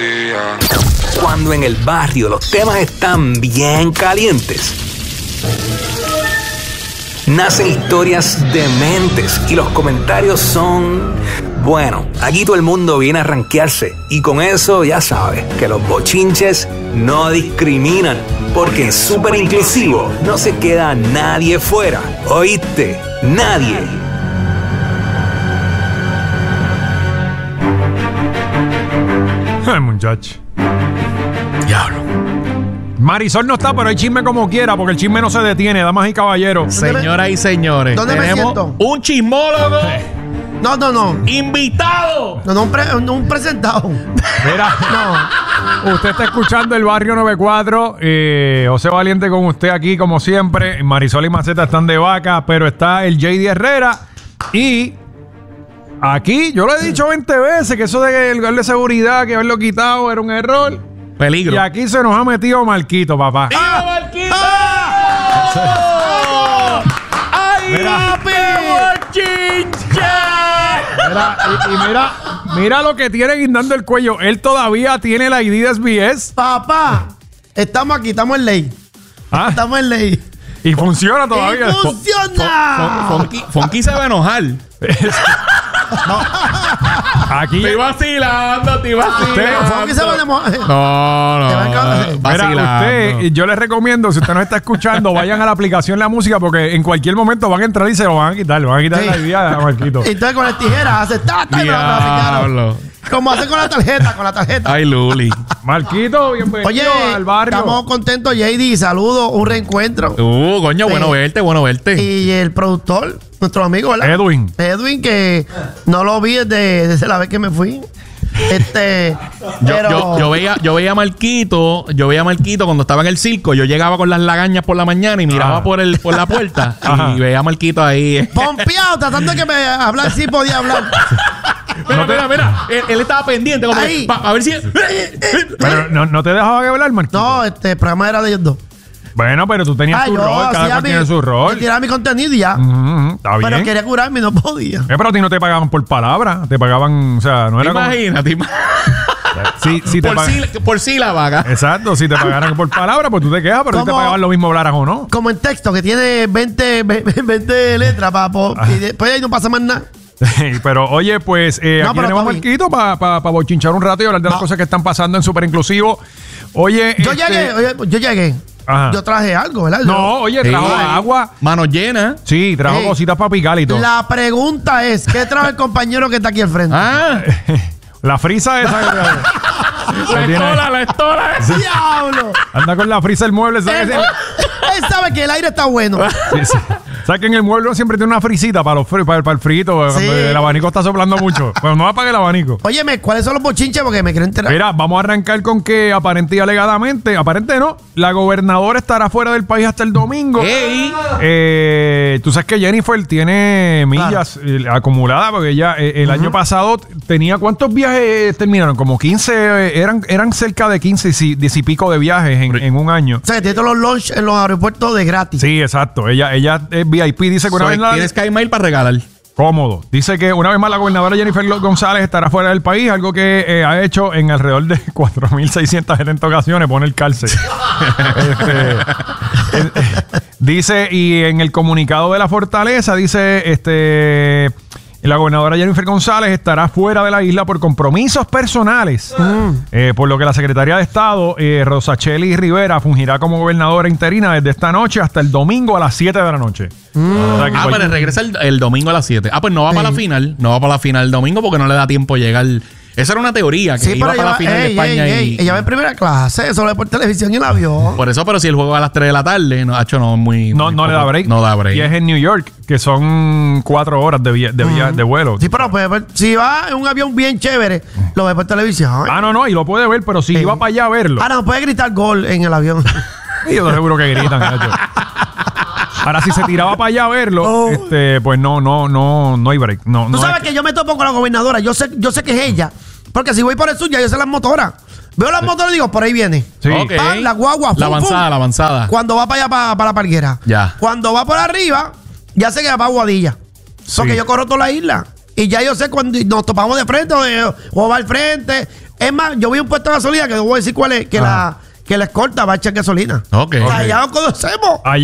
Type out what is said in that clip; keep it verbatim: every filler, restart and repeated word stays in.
día. Cuando en el barrio los temas están bien calientes, nacen historias dementes y los comentarios son... Bueno, aquí todo el mundo viene a rankearse y con eso ya sabes que los bochinches no discriminan, porque en Súper Inclusivo no se queda nadie fuera. ¿Oíste? Nadie. Ay, muchacho. Diablo. Marisol no está, pero hay chisme como quiera, porque el chisme no se detiene, damas y caballeros. Señoras y señores, ¿Dónde me tenemos siento? un chismólogo No, no, no. invitado. No, no, un, pre- no, un presentado. Mira, No. usted está escuchando el Barrio noventa y cuatro. Eh, José Valiente con usted aquí, como siempre. Marisol y Maceta están de vaca, pero está el J D Herrera. Y aquí, yo lo he dicho veinte veces que eso del lugar de seguridad, que haberlo quitado era un error. Peligro. Y aquí se nos ha metido Marquito, papá. ¡Ah, Marquito! ¡Ay, Mira. papi! ¡Bochinche! Mira, y, y mira, mira lo que tiene guindando el cuello. Él todavía tiene la I D de S B S. Papá, estamos aquí, estamos en ley. Ah, Estamos en ley. y funciona todavía. ¡Y funciona! Fon- Fonky, Fonky se va a enojar. Aquí. Estoy vacilando, estoy vacilando. Fonky se va a demorar. No, no. Te va a encantar. Mira, Vacilando. usted, yo les recomiendo, si usted no está escuchando, vayan a la aplicación La Música, porque en cualquier momento van a entrar y se lo van a quitar. Le van a quitar Sí. la idea a Marquito. Entonces con las tijeras hace ta, ta, y me lo traficaron. Diablo. Como hacen con la tarjeta, con la tarjeta. Ay, Luli. Marquito, bienvenido Oye, al barrio. estamos contentos, J D. Saludos, un reencuentro. Uh, coño, bueno Sí. verte, bueno verte. Y el productor, nuestro amigo, ¿verdad? Edwin. Edwin, que no lo vi desde, desde la vez que me fui. Este. Yo, pero. yo, yo veía, yo veía a Marquito, yo veía a Marquito cuando estaba en el circo, yo llegaba con las lagañas por la mañana y miraba Ajá. por el, por la puerta Ajá. y veía a Marquito ahí. Pompeado, tratando de que me hablar, sí podía hablar. Mira, mira, mira. Él, él estaba pendiente como que, Ahí. pa- a ver si. Pero no, no te dejaba hablar, Marquito. No, este el programa era de ellos dos. Bueno, pero tú tenías Ah, tu yo rol, cada hacía cual mi- tiene su yo rol. tiraba mi contenido y ya. Ujú, ujú, está bien. Pero quería curarme y no podía. Eh, pero a ti no te pagaban por palabra, te pagaban, o sea, no ¿Te era como... imaginas? ¿Te imaginas? Sí, sí te por, pag- sí, por sí la vaga. Exacto, si te pagaran por palabra, pues tú te quedas, pero si te ¿Cómo? pagaban lo mismo hablaras o no. Como en texto, que tiene veinte, veinte letras para y después ahí no pasa más nada. Pero oye, pues eh, No, aquí pero tenemos a está bien. Marquito para pa, pa bochinchar un rato y hablar de las Va. cosas que están pasando en Súper Inclusivo. Oye, Yo este- llegué, oye, yo llegué. Ajá. Yo traje algo, ¿verdad? No, oye, trajo Sí. agua. Manos llenas. Sí, trajo Ey. cositas para picar y todo. La, La pregunta es, ¿qué trajo el compañero que está aquí al frente? Ah. frisa esa que trajo. La tiene- estola, la estola. ¡Diablo! Anda con la frisa del mueble. ¿Sabes? Él, él sabe que el aire está bueno. Sí, sí. ¿Sabes que en el mueble siempre tiene una frisita para, los fri- para, para el frito? Cuando Sí. el abanico está soplando mucho. Pues no apague el abanico. Óyeme, ¿cuáles son los bochinches? Porque me quiero enterar. Mira, vamos a arrancar con que aparente y alegadamente, aparente no, la gobernadora estará fuera del país hasta el domingo. Ey. Eh, tú sabes que Jennifer tiene millas eh, acumuladas porque ella eh, el año pasado tenía ¿cuántos viajes terminaron? Como quince, eh, eran, eran cerca de quince y diez y pico de viajes en, en un año. O sea, que tiene todos los lunch en los aeropuertos de gratis. Sí, exacto. Ella, ella es V I P, dice que una So, vez la- tienes Skymail para regalar. cómodo. Dice que una vez más la gobernadora Jennifer González estará fuera del país, algo que eh, ha hecho en alrededor de cuatro mil seiscientas setenta ocasiones, pone el cárcel. Este, eh, dice, y en el comunicado de la fortaleza, dice, este... la gobernadora Jennifer González estará fuera de la isla por compromisos personales, eh, por lo que la secretaria de Estado, eh, Rosacheli Rivera, fungirá como gobernadora interina desde esta noche hasta el domingo a las siete de la noche. O sea que Ah, cualquier- pero regresa el, el domingo a las siete. Ah, pues no va para la final. No va para la final el domingo porque no le da tiempo llegar. Esa era una teoría, que Sí, iba pero para la ella, final de ey, España ey, y... ey, ella va en primera clase, eso lo ve por televisión y la vio. Por eso, pero si el juego va a las tres de la tarde, no, hacho, no es muy... No, muy no le poco. da break. No da break. Y es en New York, que son cuatro horas de, via- de, via- de vuelo. Sí, pero pues, pues, si va en un avión bien chévere, lo ve por televisión. Ah, no, no, y lo puede ver, pero si Sí. iba para allá a verlo. Ah, no, puede gritar gol en el avión. Y yo seguro que gritan, gacho. Ahora, si se tiraba para allá a verlo, Oh. este, pues no, no, no, no hay break. No, Tú no sabes es- que yo me topo con la gobernadora, yo sé, yo sé que es ella. Porque si voy por el sur, ya yo sé las motoras. Veo las motoras y digo, por ahí viene. Sí. Ok. Pam, la guagua. La fum, avanzada, fum. la avanzada. Cuando va para allá, para, para la parguera. Ya. Cuando va por arriba, ya sé que va para Guadilla. Porque yo corro toda la isla. Y ya yo sé cuando nos topamos de frente o, de- o va al frente. Es más, yo vi un puesto de gasolina que no voy a decir cuál es, que, la, que la escolta va a echar gasolina. Ok. O sea, ya nos conocemos.